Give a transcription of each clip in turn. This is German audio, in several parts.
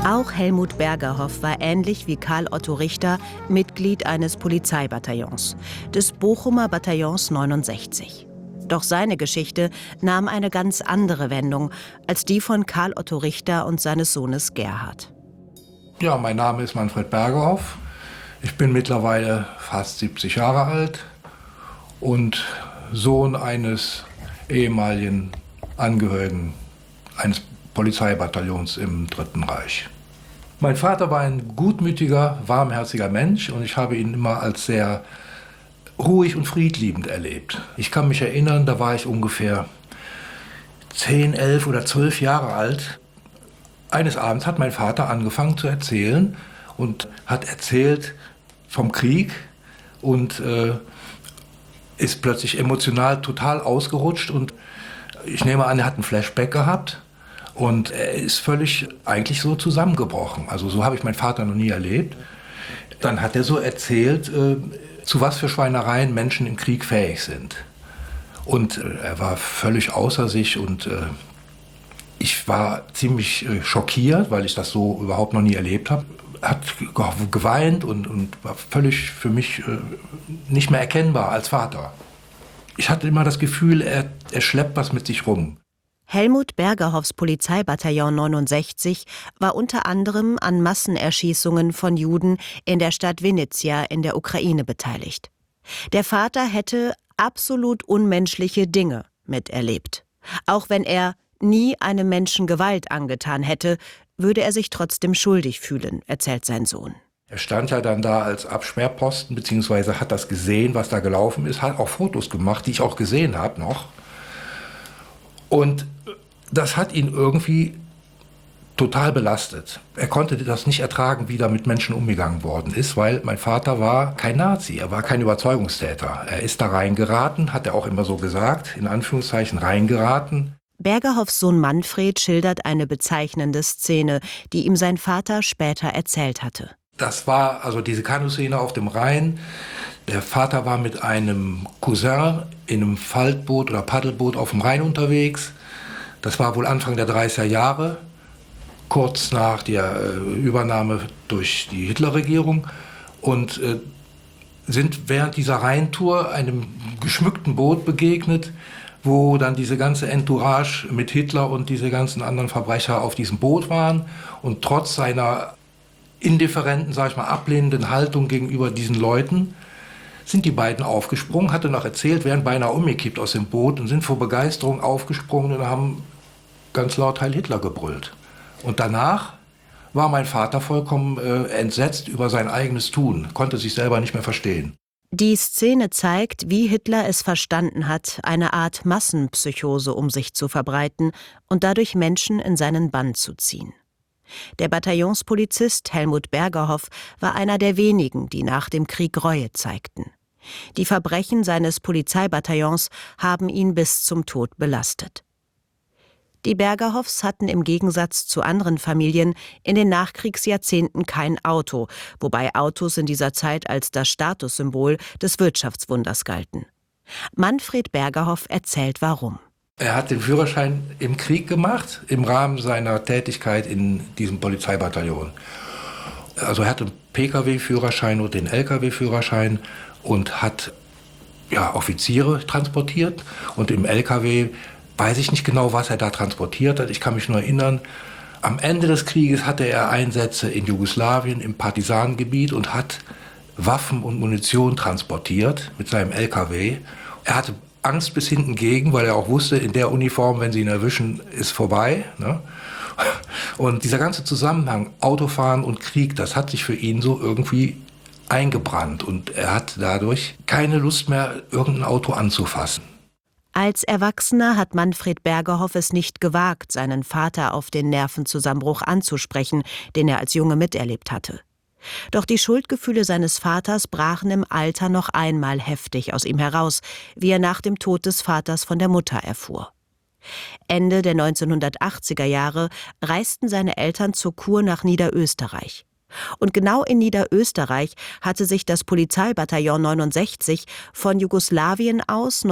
Auch Helmut Bergerhoff war ähnlich wie Karl Otto Richter Mitglied eines Polizeibataillons, des Bochumer Bataillons 69. Doch seine Geschichte nahm eine ganz andere Wendung als die von Karl Otto Richter und seines Sohnes Gerhard. Ja, mein Name ist Manfred Bergerhoff. Ich bin mittlerweile fast 70 Jahre alt und Sohn eines ehemaligen Angehörigen eines Polizeibataillons im Dritten Reich. Mein Vater war ein gutmütiger, warmherziger Mensch und ich habe ihn immer als sehr ruhig und friedliebend erlebt. Ich kann mich erinnern, da war ich ungefähr 10, 11 oder 12 Jahre alt. Eines Abends hat mein Vater angefangen zu erzählen und hat erzählt vom Krieg und ist plötzlich emotional total ausgerutscht und ich nehme an, er hat einen Flashback gehabt. Und er ist völlig eigentlich so zusammengebrochen. Also so habe ich meinen Vater noch nie erlebt. Dann hat er so erzählt, zu was für Schweinereien Menschen im Krieg fähig sind. Und er war völlig außer sich und ich war ziemlich schockiert, weil ich das so überhaupt noch nie erlebt habe. Er hat geweint und war völlig für mich nicht mehr erkennbar als Vater. Ich hatte immer das Gefühl, er schleppt was mit sich rum. Helmut Bergerhoffs Polizeibataillon 69 war unter anderem an Massenerschießungen von Juden in der Stadt Vinnytsia in der Ukraine beteiligt. Der Vater hätte absolut unmenschliche Dinge miterlebt. Auch wenn er nie einem Menschen Gewalt angetan hätte, würde er sich trotzdem schuldig fühlen, erzählt sein Sohn. Er stand ja dann da als Absperrposten, beziehungsweise hat das gesehen, was da gelaufen ist, hat auch Fotos gemacht, die ich auch gesehen habe noch. Und das hat ihn irgendwie total belastet. Er konnte das nicht ertragen, wie da mit Menschen umgegangen worden ist, weil mein Vater war kein Nazi, er war kein Überzeugungstäter. Er ist da reingeraten, hat er auch immer so gesagt, in Anführungszeichen reingeraten. Bergerhoffs Sohn Manfred schildert eine bezeichnende Szene, die ihm sein Vater später erzählt hatte. Das war also diese Kanuszene auf dem Rhein. Der Vater war mit einem Cousin in einem Faltboot oder Paddelboot auf dem Rhein unterwegs. Das war wohl Anfang der 30er Jahre, kurz nach der Übernahme durch die Hitlerregierung. Und sind während dieser Rheintour einem geschmückten Boot begegnet, wo dann diese ganze Entourage mit Hitler und diese ganzen anderen Verbrecher auf diesem Boot waren. Und trotz seiner indifferenten, sag ich mal, ablehnenden Haltung gegenüber diesen Leuten sind die beiden aufgesprungen, hatte noch erzählt, wären beinahe umgekippt aus dem Boot und sind vor Begeisterung aufgesprungen und haben ganz laut Heil Hitler gebrüllt. Und danach war mein Vater vollkommen entsetzt über sein eigenes Tun, konnte sich selber nicht mehr verstehen. Die Szene zeigt, wie Hitler es verstanden hat, eine Art Massenpsychose um sich zu verbreiten und dadurch Menschen in seinen Bann zu ziehen. Der Bataillonspolizist Helmut Bergerhoff war einer der wenigen, die nach dem Krieg Reue zeigten. Die Verbrechen seines Polizeibataillons haben ihn bis zum Tod belastet. Die Bergerhoffs hatten im Gegensatz zu anderen Familien in den Nachkriegsjahrzehnten kein Auto, wobei Autos in dieser Zeit als das Statussymbol des Wirtschaftswunders galten. Manfred Bergerhoff erzählt warum. Er hat den Führerschein im Krieg gemacht, im Rahmen seiner Tätigkeit in diesem Polizeibataillon. Also er hatte einen Pkw-Führerschein und den Lkw-Führerschein und hat Offiziere transportiert. Und im Lkw weiß ich nicht genau, was er da transportiert hat. Ich kann mich nur erinnern, am Ende des Krieges hatte er Einsätze in Jugoslawien, im Partisanengebiet und hat Waffen und Munition transportiert mit seinem Lkw. Er hatte Angst bis hinten gegen, weil er auch wusste, in der Uniform, wenn sie ihn erwischen, ist vorbei. Ne? Und dieser ganze Zusammenhang, Autofahren und Krieg, das hat sich für ihn so irgendwie eingebrannt. Und er hat dadurch keine Lust mehr, irgendein Auto anzufassen. Als Erwachsener hat Manfred Bergerhoff es nicht gewagt, seinen Vater auf den Nervenzusammenbruch anzusprechen, den er als Junge miterlebt hatte. Doch die Schuldgefühle seines Vaters brachen im Alter noch einmal heftig aus ihm heraus, wie er nach dem Tod des Vaters von der Mutter erfuhr. Ende der 1980er Jahre reisten seine Eltern zur Kur nach Niederösterreich. Und genau in Niederösterreich hatte sich das Polizeibataillon 69 von Jugoslawien aus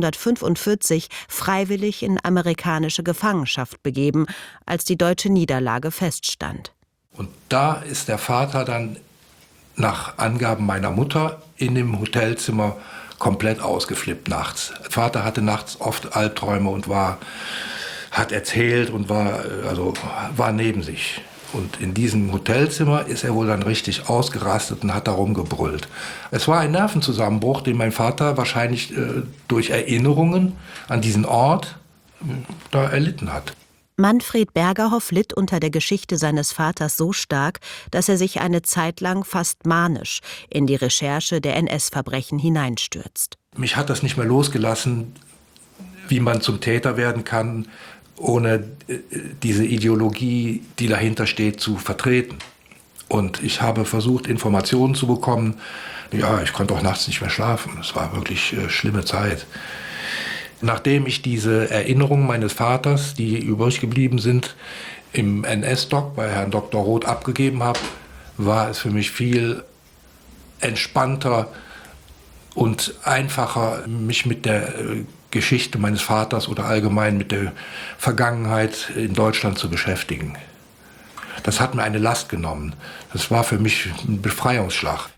1945 freiwillig in amerikanische Gefangenschaft begeben, als die deutsche Niederlage feststand. Und da ist der Vater dann nach Angaben meiner Mutter in dem Hotelzimmer komplett ausgeflippt nachts. Der Vater hatte nachts oft Albträume und hat erzählt und war neben sich. Und in diesem Hotelzimmer ist er wohl dann richtig ausgerastet und hat da rumgebrüllt. Es war ein Nervenzusammenbruch, den mein Vater wahrscheinlich durch Erinnerungen an diesen Ort da erlitten hat. Manfred Bergerhoff litt unter der Geschichte seines Vaters so stark, dass er sich eine Zeit lang fast manisch in die Recherche der NS-Verbrechen hineinstürzt. Mich hat das nicht mehr losgelassen, wie man zum Täter werden kann, ohne diese Ideologie, die dahinter steht, zu vertreten. Und ich habe versucht, Informationen zu bekommen. Ja, ich konnte auch nachts nicht mehr schlafen. Es war wirklich schlimme Zeit. Nachdem ich diese Erinnerungen meines Vaters, die übrig geblieben sind, im NS-Doc bei Herrn Dr. Roth abgegeben habe, war es für mich viel entspannter und einfacher, mich mit der Geschichte meines Vaters oder allgemein mit der Vergangenheit in Deutschland zu beschäftigen. Das hat mir eine Last genommen. Das war für mich ein Befreiungsschlag.